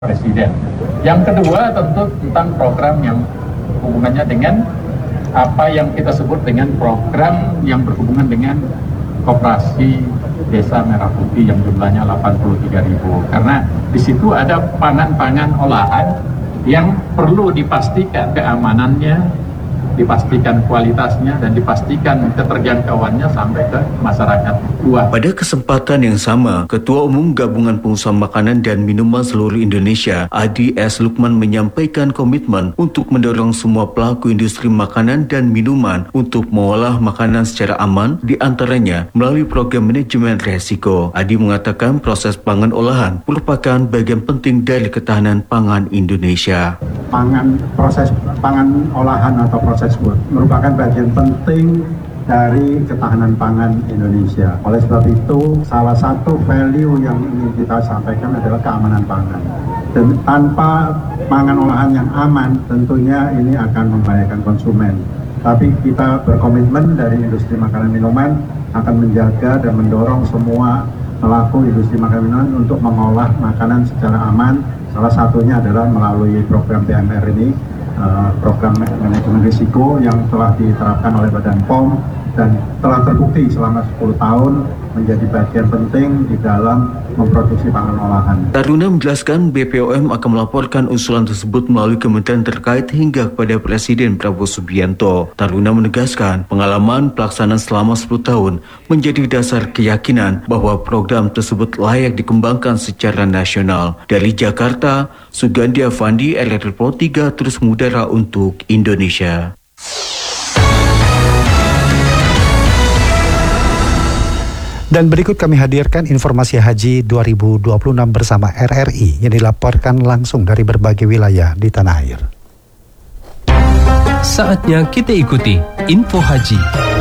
Presiden. Yang kedua tentu tentang program yang hubungannya dengan apa yang kita sebut dengan program yang berhubungan dengan koperasi Desa Merah Putih yang jumlahnya 83.000. Karena di situ ada pangan-pangan olahan yang perlu dipastikan keamanannya, dipastikan kualitasnya, dan dipastikan keterjangkauannya sampai ke masyarakat luas. Pada kesempatan yang sama, Ketua Umum Gabungan Pengusaha Makanan dan Minuman Seluruh Indonesia, Adi S. Lukman, menyampaikan komitmen untuk mendorong semua pelaku industri makanan dan minuman untuk mengolah makanan secara aman, di antaranya melalui program manajemen resiko. Adi mengatakan proses pangan olahan merupakan bagian penting dari ketahanan pangan Indonesia. Proses pangan olahan atau proses food merupakan bagian penting dari ketahanan pangan Indonesia. Oleh sebab itu, salah satu value yang ingin kita sampaikan adalah keamanan pangan. Dan tanpa pangan olahan yang aman, tentunya ini akan membahayakan konsumen. Tapi kita berkomitmen dari industri makanan minuman akan menjaga dan mendorong semua pelaku industri makanan minuman untuk mengolah makanan secara aman. Salah satunya adalah melalui program PMR ini, program manajemen risiko yang telah diterapkan oleh Badan POM dan telah terbukti selama 10 tahun menjadi bagian penting di dalam memproduksi pangan olahan. Taruna menjelaskan BPOM akan melaporkan usulan tersebut melalui kementerian terkait hingga kepada Presiden Prabowo Subianto. Taruna menegaskan pengalaman pelaksanaan selama 10 tahun menjadi dasar keyakinan bahwa program tersebut layak dikembangkan secara nasional. Dari Jakarta, Sugandi Avandi, RRI Pro 3 terus mengudara untuk Indonesia. Dan berikut kami hadirkan informasi haji 2026 bersama RRI yang dilaporkan langsung dari berbagai wilayah di tanah air. Saatnya kita ikuti info haji.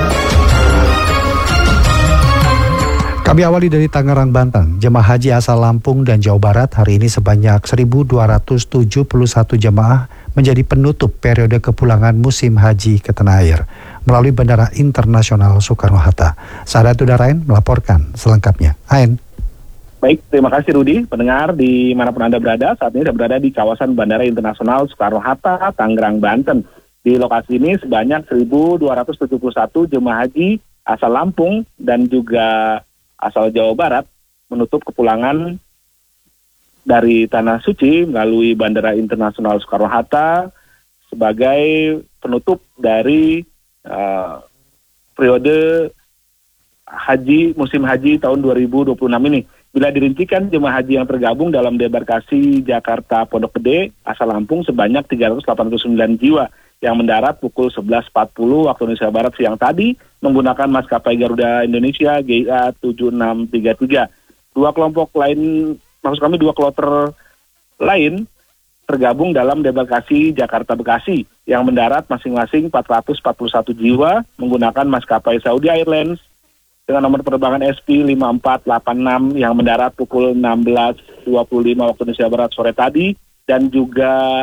Kami awali dari Tangerang, Banten. Jemaah haji asal Lampung dan Jawa Barat hari ini sebanyak 1.271 jemaah menjadi penutup periode kepulangan musim haji ke tanah air melalui Bandara Internasional Soekarno-Hatta. Sahadat Udarain melaporkan selengkapnya. Ain. Baik, terima kasih Rudi. Pendengar dimanapun Anda berada, saat ini saya berada di kawasan Bandara Internasional Soekarno-Hatta, Tangerang, Banten. Di lokasi ini sebanyak 1.271 jemaah haji asal Lampung dan juga asal Jawa Barat menutup kepulangan dari Tanah Suci melalui Bandara Internasional Soekarno-Hatta sebagai penutup dari periode haji musim haji tahun 2026 ini. Bila dirincikan, jemaah haji yang tergabung dalam debarkasi Jakarta Pondok Gede asal Lampung sebanyak 389 jiwa yang mendarat pukul 11.40 waktu Indonesia Barat siang tadi menggunakan maskapai Garuda Indonesia GIA 7633. Dua kloter lain tergabung dalam debarkasi Jakarta Bekasi yang mendarat masing-masing 441 jiwa menggunakan maskapai Saudi Airlines dengan nomor penerbangan SP5486 yang mendarat pukul 16.25 waktu Indonesia Barat sore tadi, dan juga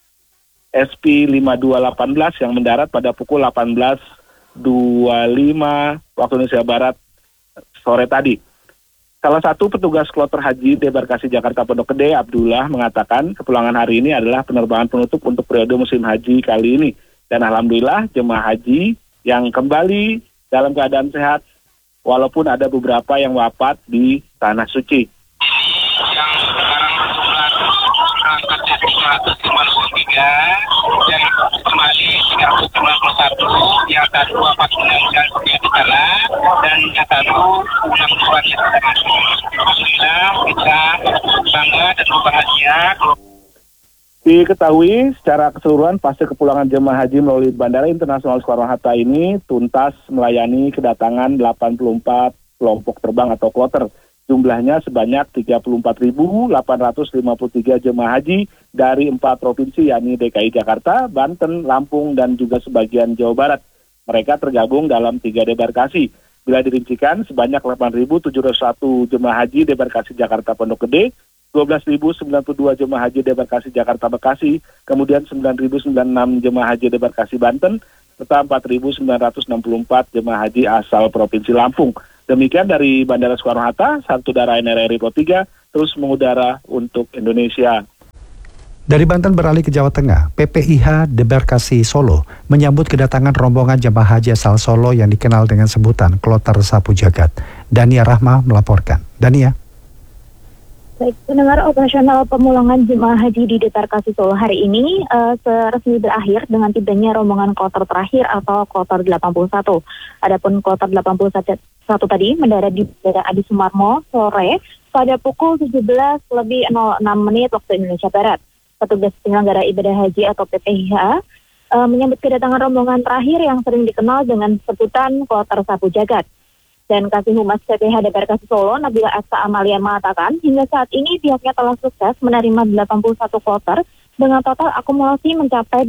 SP5218 yang mendarat pada pukul 18.25 waktu Indonesia Barat sore tadi. Salah satu petugas kloter haji debarkasi Jakarta Pondok Gede, Abdullah, mengatakan kepulangan hari ini adalah penerbangan penutup untuk periode musim haji kali ini. Dan alhamdulillah jemaah haji yang kembali dalam keadaan sehat walaupun ada beberapa yang wafat di Tanah Suci. Yang sekarang berjumlah 153 dan kembali 391 yang satu wafat meninggal dunia di sana dan yang satu pulang duluan di sana. Alhamdulillah kita bangga dan bahagia. Diketahui secara keseluruhan fase kepulangan jemaah haji melalui Bandara Internasional Soekarno-Hatta ini tuntas melayani kedatangan 84 kelompok terbang atau kloter. Jumlahnya sebanyak 34.853 jemaah haji dari 4 provinsi yakni DKI Jakarta, Banten, Lampung, dan juga sebagian Jawa Barat. Mereka tergabung dalam 3 debarkasi. Bila dirincikan sebanyak 8.701 jemaah haji debarkasi Jakarta Pondok Gede, 12.092 jemaah haji debarkasi Jakarta Bekasi, kemudian 9.096 jemaah haji debarkasi Banten, serta 4.964 jemaah haji asal Provinsi Lampung. Demikian dari Bandara Soekarno-Hatta, satu udara RRI Pro 3 terus mengudara untuk Indonesia. Dari Banten beralih ke Jawa Tengah, PPIH Debarkasi Solo menyambut kedatangan rombongan jemaah haji asal Solo yang dikenal dengan sebutan Kloter Sapu Jagat. Dania Rahma melaporkan. Dania. Baik, pendengar, operasional pemulangan jemaah haji di Debarkasi Solo hari ini resmi berakhir dengan tibanya rombongan kloter terakhir atau kloter 81. Adapun kloter 81 tadi mendarat di Bandara Adi Sumarmo sore pada pukul 17:06 waktu Indonesia Barat. Petugas penyelenggara ibadah haji atau PPIH menyambut kedatangan rombongan terakhir yang sering dikenal dengan sebutan Kloter Sapu Jagat. Dan Kasih Humas PPIH Debarkasi Solo, Nabila Asa Amalia mengatakan, hingga saat ini pihaknya telah sukses menerima 81 kloter dengan total akumulasi mencapai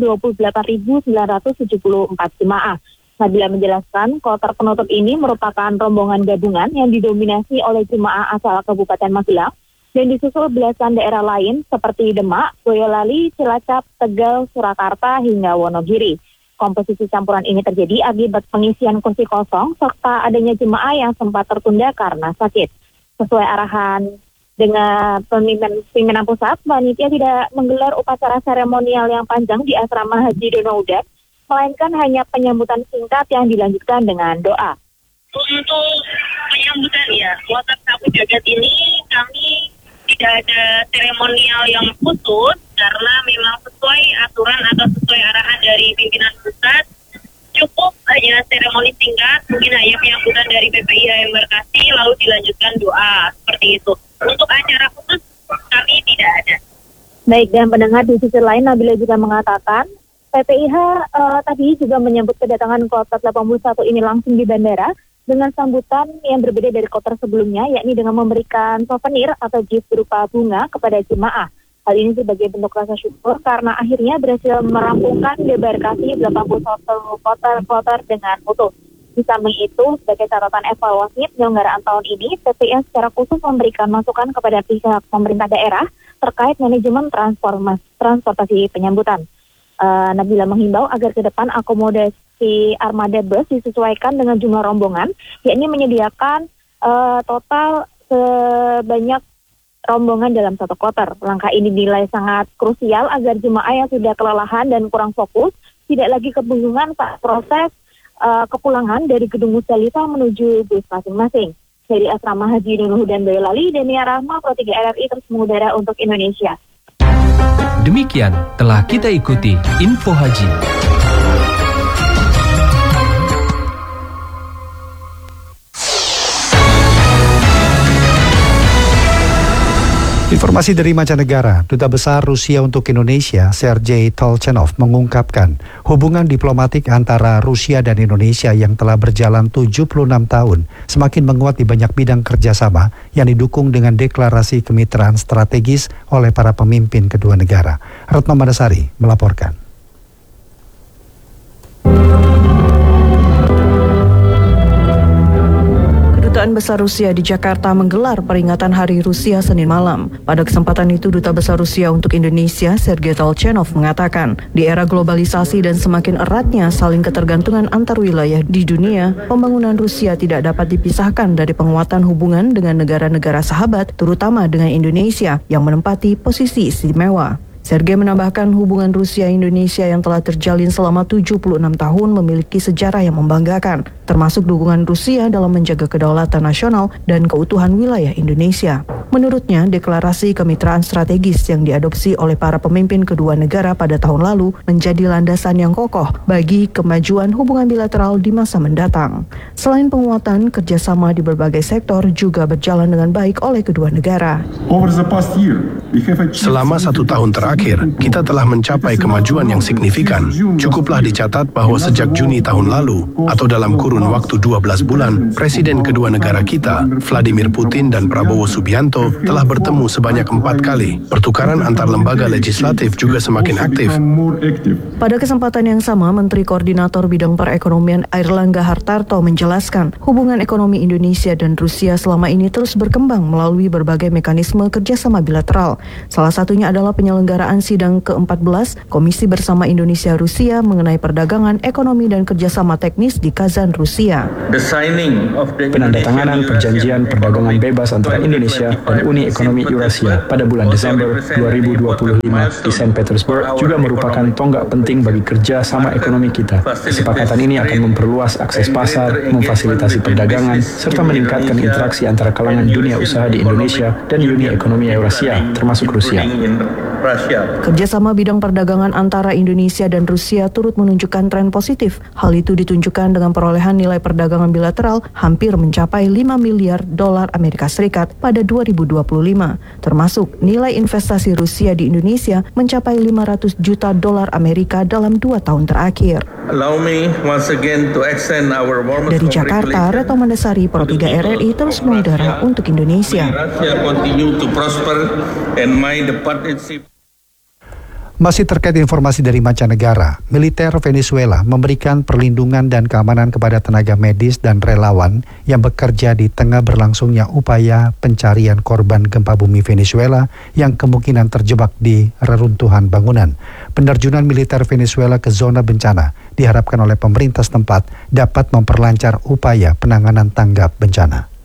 28.974 jemaah. Nabila menjelaskan, kloter penutup ini merupakan rombongan gabungan yang didominasi oleh jemaah asal Kabupaten Magelang dan disusul belasan daerah lain seperti Demak, Boyolali, Cilacap, Tegal, Surakarta, hingga Wonogiri. Komposisi campuran ini terjadi akibat pengisian kursi kosong serta adanya jemaah yang sempat tertunda karena sakit. Sesuai arahan dengan pimpinan pusat, panitia tidak menggelar upacara seremonial yang panjang di asrama Haji Donoudan, melainkan hanya penyambutan singkat yang dilanjutkan dengan doa. Untuk penyambutan Kloter Sapu Jagat ini kami tidak ada seremonial yang khusus karena memang sesuai aturan atau sesuai arahan dari pimpinan pusat. Cukup hanya seremoni singkat, mungkin hanya penyambutan dari PPIH Embarkasi lalu dilanjutkan doa seperti itu. Untuk acara khusus kami tidak ada. Baik, dan pendengar, di sisi lain Nabila juga mengatakan PPIH tadi juga menyambut kedatangan kloter 81 ini langsung di bandara dengan sambutan yang berbeda dari kloter sebelumnya, yakni dengan memberikan souvenir atau gift berupa bunga kepada jemaah. Hal ini sebagai bentuk rasa syukur karena akhirnya berhasil merampungkan Debarkasi 81 kloter dengan mutu. Di samping itu, sebagai catatan evaluasi penyelenggaraan tahun ini, PPIH secara khusus memberikan masukan kepada pihak pemerintah daerah terkait manajemen transportasi penyambutan. Nabila menghimbau agar ke depan akomodasi armada bus disesuaikan dengan jumlah rombongan, yakni menyediakan total sebanyak rombongan dalam satu kloter. Langkah ini dinilai sangat krusial agar jemaah yang sudah kelelahan dan kurang fokus tidak lagi kebingungan saat proses kepulangan dari gedung Musdalifah menuju bus masing-masing. Dari Asrama Haji Donoudan Boyolali, Dania Rahma, Pro 3 RRI terus mengudara untuk Indonesia. Demikian telah kita ikuti Info Haji. Informasi dari mancanegara, Duta Besar Rusia untuk Indonesia, Sergei Tolchenov, mengungkapkan hubungan diplomatik antara Rusia dan Indonesia yang telah berjalan 76 tahun semakin menguat di banyak bidang kerjasama yang didukung dengan deklarasi kemitraan strategis oleh para pemimpin kedua negara. Retno Madasari melaporkan. Kedutaan Besar Rusia di Jakarta menggelar peringatan Hari Rusia Senin malam. Pada kesempatan itu, Duta Besar Rusia untuk Indonesia, Sergei Tolchenov, mengatakan, di era globalisasi dan semakin eratnya saling ketergantungan antar wilayah di dunia, pembangunan Rusia tidak dapat dipisahkan dari penguatan hubungan dengan negara-negara sahabat, terutama dengan Indonesia yang menempati posisi istimewa. Sergei menambahkan hubungan Rusia-Indonesia yang telah terjalin selama 76 tahun memiliki sejarah yang membanggakan, termasuk dukungan Rusia dalam menjaga kedaulatan nasional dan keutuhan wilayah Indonesia. Menurutnya, deklarasi kemitraan strategis yang diadopsi oleh para pemimpin kedua negara pada tahun lalu menjadi landasan yang kokoh bagi kemajuan hubungan bilateral di masa mendatang. Selain penguatan, kerjasama di berbagai sektor juga berjalan dengan baik oleh kedua negara. Selama 1 tahun terakhir, kita telah mencapai kemajuan yang signifikan. Cukuplah dicatat bahwa sejak Juni tahun lalu, atau dalam kurun waktu 12 bulan, Presiden kedua negara kita, Vladimir Putin dan Prabowo Subianto, telah bertemu sebanyak 4 kali. Pertukaran antar lembaga legislatif juga semakin aktif. Pada kesempatan yang sama, Menteri Koordinator Bidang Perekonomian Airlangga Hartarto menjelaskan, hubungan ekonomi Indonesia dan Rusia selama ini terus berkembang melalui berbagai mekanisme kerjasama bilateral. Salah satunya adalah penyelenggaraan penyelenggaraan sidang ke-14 Komisi Bersama Indonesia-Rusia mengenai perdagangan, ekonomi, dan kerjasama teknis di Kazan, Rusia. Penandatanganan perjanjian perdagangan bebas antara Indonesia dan Uni Ekonomi Eurasia pada bulan Desember 2025 di Saint Petersburg juga merupakan tonggak penting bagi kerja sama ekonomi kita. Kesepakatan ini akan memperluas akses pasar, memfasilitasi perdagangan, serta meningkatkan interaksi antara kalangan dunia usaha di Indonesia dan Uni Ekonomi Eurasia, termasuk Rusia. Kerjasama bidang perdagangan antara Indonesia dan Rusia turut menunjukkan tren positif. Hal itu ditunjukkan dengan perolehan nilai perdagangan bilateral hampir mencapai 5 miliar dolar Amerika Serikat pada 2025, termasuk nilai investasi Rusia di Indonesia mencapai 500 juta dolar Amerika dalam 2 tahun terakhir. Dari Jakarta, Retno Mandasari, Pro 3 RRI terus mengudara untuk Indonesia. Masih terkait informasi dari mancanegara, militer Venezuela memberikan perlindungan dan keamanan kepada tenaga medis dan relawan yang bekerja di tengah berlangsungnya upaya pencarian korban gempa bumi Venezuela yang kemungkinan terjebak di reruntuhan bangunan. Penerjunan militer Venezuela ke zona bencana diharapkan oleh pemerintah setempat dapat memperlancar upaya penanganan tanggap bencana.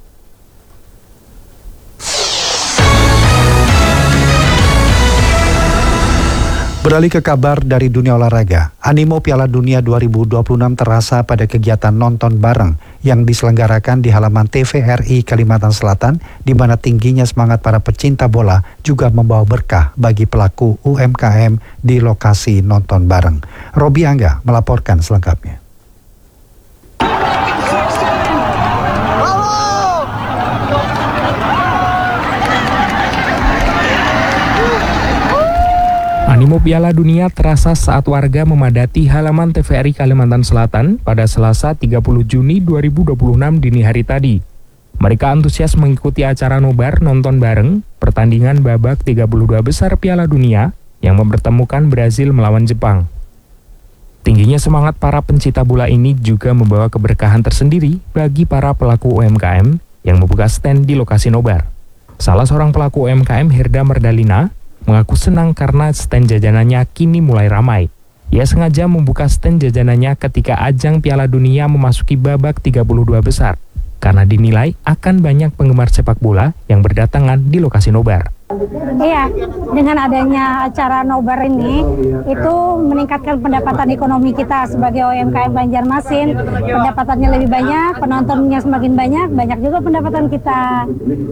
Beralih ke kabar dari dunia olahraga, animo Piala Dunia 2026 terasa pada kegiatan nonton bareng yang diselenggarakan di halaman TVRI Kalimantan Selatan, di mana tingginya semangat para pecinta bola juga membawa berkah bagi pelaku UMKM di lokasi nonton bareng. Robi Angga melaporkan selengkapnya. Animo Piala Dunia terasa saat warga memadati halaman TVRI Kalimantan Selatan pada Selasa 30 Juni 2026 dini hari tadi. Mereka antusias mengikuti acara nobar nonton bareng pertandingan babak 32 besar Piala Dunia yang mempertemukan Brazil melawan Jepang. Tingginya semangat para pencinta bola ini juga membawa keberkahan tersendiri bagi para pelaku UMKM yang membuka stand di lokasi nobar. Salah seorang pelaku UMKM, Herda Merdalina, mengaku senang karena stand jajanannya kini mulai ramai. Ia sengaja membuka stand jajanannya ketika ajang Piala Dunia memasuki babak 32 besar, karena dinilai akan banyak penggemar sepak bola yang berdatangan di lokasi nobar. Iya, dengan adanya acara nobar ini, itu meningkatkan pendapatan ekonomi kita sebagai UMKM Banjarmasin. Pendapatannya lebih banyak, penontonnya semakin banyak juga pendapatan kita.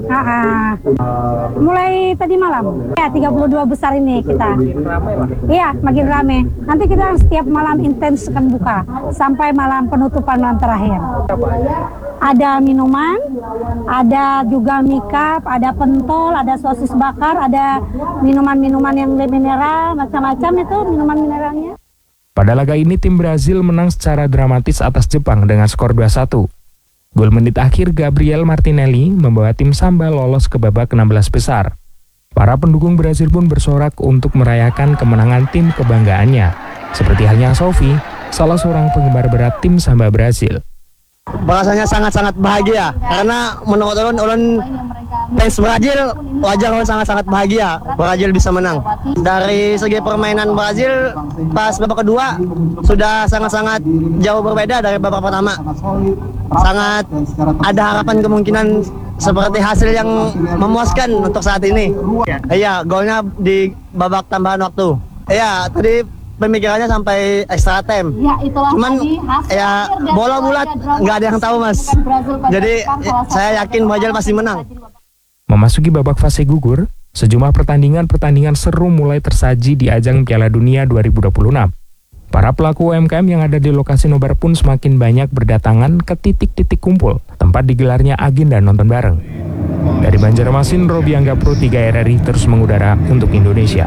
Mulai tadi malam, ya 32 besar ini kita. Iya, makin rame. Nanti kita setiap malam intens akan buka, sampai malam penutupan malam terakhir. Ada minuman, ada juga mie-cup, ada pentol, ada sosis bakar, ada minuman-minuman yang mineral, macam-macam itu minuman mineralnya. Pada laga ini tim Brazil menang secara dramatis atas Jepang dengan skor 2-1. Gol menit akhir Gabriel Martinelli membawa tim Samba lolos ke babak 16 besar. Para pendukung Brazil pun bersorak untuk merayakan kemenangan tim kebanggaannya. Seperti halnya Sofi, salah seorang penggemar berat tim Samba Brazil. Rasanya sangat-sangat bahagia karena menurut ulun fans Brazil wajar sangat-sangat bahagia Brazil bisa menang. Dari segi permainan Brazil pas babak kedua sudah sangat-sangat jauh berbeda dari babak pertama. Sangat ada harapan kemungkinan seperti hasil yang memuaskan untuk saat ini. Iya, golnya di babak tambahan waktu. Iya, tadi pemikirannya sampai extra time. Ya, cuman ya bola bulat nggak ada yang tahu, Mas. Jadi saya yakin Brazil pasti menang. Memasuki babak fase gugur, sejumlah pertandingan seru mulai tersaji di ajang Piala Dunia 2026. Para pelaku UMKM yang ada di lokasi nobar pun semakin banyak berdatangan ke titik-titik kumpul, tempat digelarnya agenda nonton bareng. Dari Banjarmasin, Robi Angga, Pro 3 RRI terus mengudara untuk Indonesia.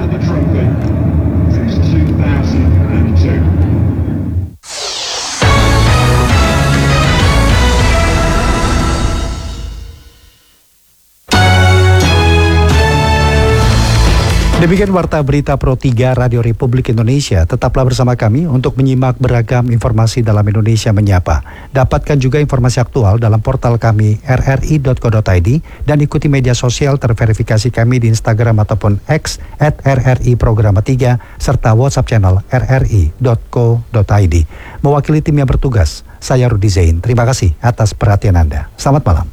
Demikian Warta Berita Pro 3 Radio Republik Indonesia. Tetaplah bersama kami untuk menyimak beragam informasi dalam Indonesia Menyapa. Dapatkan juga informasi aktual dalam portal kami rri.co.id dan ikuti media sosial terverifikasi kami di Instagram ataupun X @RRI Programa 3 serta WhatsApp channel rri.co.id. Mewakili tim yang bertugas, saya Rudi Zain. Terima kasih atas perhatian Anda. Selamat malam.